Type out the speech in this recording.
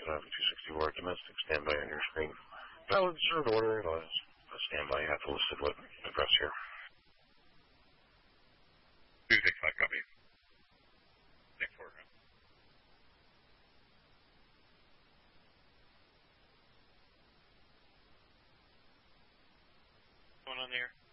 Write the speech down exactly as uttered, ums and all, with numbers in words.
uh, two sixty-four domestic standby on your screen. Valid served order. Uh, standby. You have to list what address here. two sixty-five copy. Next four. Going on there.